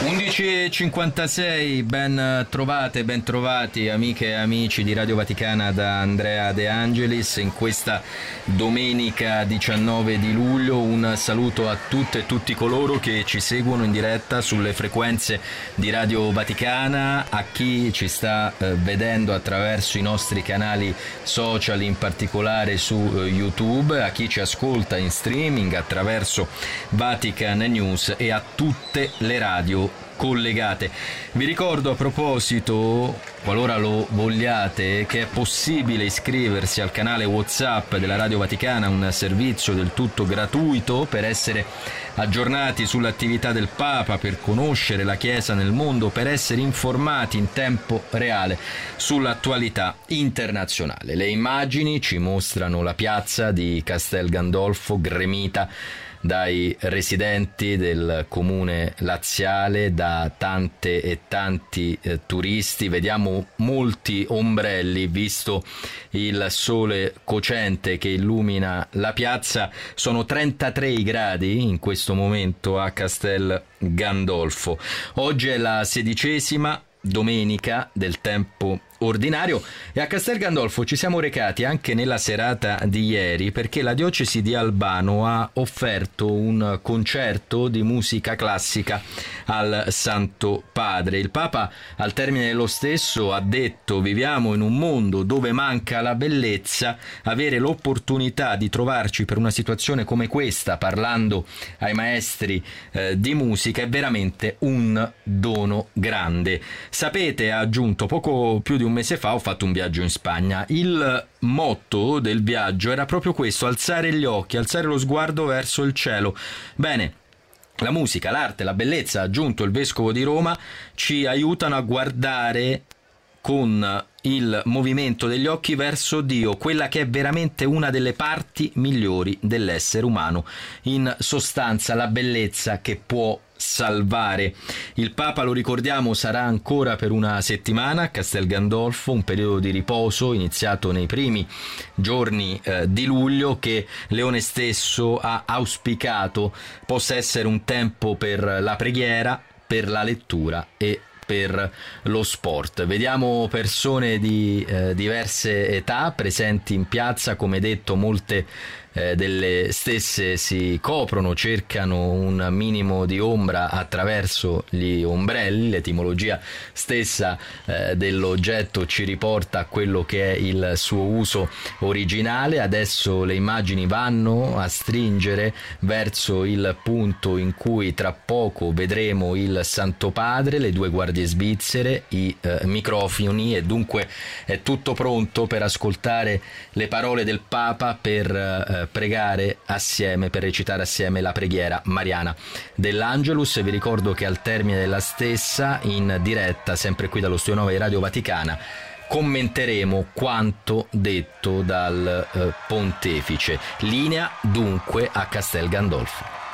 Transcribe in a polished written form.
11.56, ben trovati amiche e amici di Radio Vaticana da Andrea De Angelis in questa domenica 19 di luglio. Un saluto a tutte e tutti coloro che ci seguono in diretta sulle frequenze di Radio Vaticana, a chi ci sta vedendo attraverso i nostri canali social, in particolare su YouTube, a chi ci ascolta in streaming attraverso Vatican News e a tutte le radio collegate. Vi ricordo a proposito, qualora lo vogliate, che è possibile iscriversi al canale WhatsApp della Radio Vaticana, un servizio del tutto gratuito per essere aggiornati sull'attività del Papa, per conoscere la Chiesa nel mondo, per essere informati in tempo reale sull'attualità internazionale. Le immagini ci mostrano la piazza di Castel Gandolfo gremita dai residenti del comune laziale, da tante e tanti turisti. Vediamo molti ombrelli, visto il sole cocente che illumina la piazza. Sono 33 i gradi in questo momento a Castel Gandolfo. Oggi è la 16ª domenica del tempo ordinario e a Castel Gandolfo ci siamo recati anche nella serata di ieri perché la diocesi di Albano ha offerto un concerto di musica classica al Santo Padre. Il Papa al termine dello stesso ha detto: viviamo in un mondo dove manca la bellezza, avere l'opportunità di trovarci per una situazione come questa, parlando ai maestri di musica, è veramente un dono grande. Sapete, ha aggiunto, poco più di un mese fa ho fatto un viaggio in Spagna. Il motto del viaggio era proprio questo: alzare gli occhi, alzare lo sguardo verso il cielo. Bene, la musica, l'arte, la bellezza, ha aggiunto il vescovo di Roma, ci aiutano a guardare con il movimento degli occhi verso Dio, quella che è veramente una delle parti migliori dell'essere umano, in sostanza la bellezza che può salvare. Il Papa, lo ricordiamo, sarà ancora per una settimana a Castel Gandolfo, un periodo di riposo iniziato nei primi giorni di luglio, che Leone stesso ha auspicato possa essere un tempo per la preghiera, per la lettura e per lo sport. Vediamo persone di diverse età presenti in piazza, come detto molte delle stesse si coprono, cercano un minimo di ombra attraverso gli ombrelli. L'etimologia stessa dell'oggetto ci riporta a quello che è il suo uso originale. Adesso le immagini vanno a stringere verso il punto in cui tra poco vedremo il Santo Padre, le due guardie svizzere, i microfoni, e dunque è tutto pronto per ascoltare le parole del Papa, per pregare assieme, per recitare assieme la preghiera mariana dell'Angelus. Vi ricordo che al termine della stessa, in diretta sempre qui dallo Studio 9 di Radio Vaticana, commenteremo quanto detto dal Pontefice. Linea dunque a Castel Gandolfo.